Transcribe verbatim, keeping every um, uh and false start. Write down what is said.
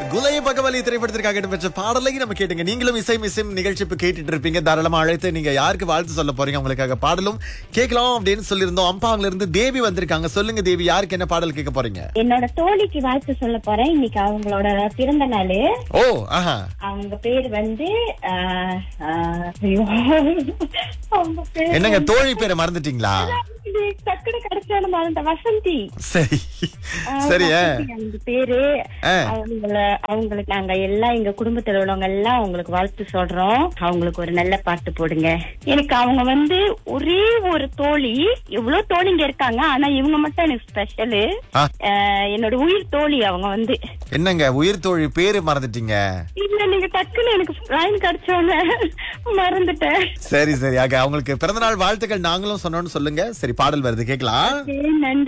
குலைய பகவலி திரைப்படத்திற்காக இடம்பெற்ற பாடலை நம்ம கேட்டுங்க. நீங்களும் இசை மிஸ்ஸும் நிகழ்ச்சி இப்ப கேட்டுட்டு இருப்பீங்க. தாராளமா அழைத்து நீங்க யாருக்கு வாழ்த்து சொல்ல போறீங்க, உங்களுக்காக பாடலும் கேட்கலாம் அப்படின்னு சொல்லியிருந்தோம். அம்பாங்கல இருந்து தேவி வந்திருக்காங்க. சொல்லுங்க தேவி, யாருக்கு என்ன பாடல் கேட்க போறீங்க? என்னோட தோழிக்கு வாழ்த்து சொல்ல போறேன். இன்னைக்கு அவங்களோட பிறந்த நாள். ஓ, ஆஹா. அவங்க பேர் வந்து ஆஹ், ஆஹ், ஐயோ, அவங்க பேரு என்னங்க தோழி பேரை மறந்துட்டீங்களா? இது டக்குனு கிடைச்சான மறந்த வசந்தி. சரி ஆஹ், சரி. ஆ. வசந்தி அவங்க பேரு. ஆ. அவங்கள அவங்களுக்கு நாங்க எல்லாம் எங்க குடும்பத்துல உள்ளவங்க எல்லாம் அவங்களுக்கு வாழ்த்து சொல்றோம். அவங்களுக்கு ஒரு நல்ல பாட்டு போடுங்க. எனக்கு அவங்க வந்து ஒரே ஒரு தோழி, எவ்வளவு தோழிங்க இருக்காங்க, ஆனா இவங்க மட்டும் எனக்கு ஸ்பெஷலு. ஆ. என்னோட உயிர் தோழி அவங்க வந்து. என்னங்க உயிர் தோழி பேரு மறந்துட்டீங்க? இல்ல, நீங்க டக்குன்னு எனக்கு லைன் கிடைச்சோன்னு மறந்துட்டேன். சரி சரி. ஆக அவங்களுக்கு பிறந்தநாள் வாழ்த்துக்கள் நாங்களும் சொன்னோம்னு சொல்லுங்க. சரி, பாடல் வருது, கேட்கலாம். நன்றி.